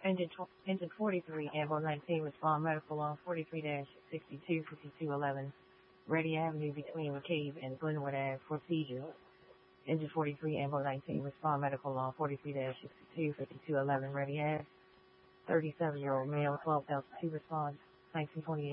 Engine 43, Ambo 19, respond medical on 43-625211, Ready Avenue between McCabe and Glenwood Ave for seizure. Engine 43, Ambo 19, respond medical on 43-625211, Ready Ave. 37-year-old male, 12,002 response, 1928.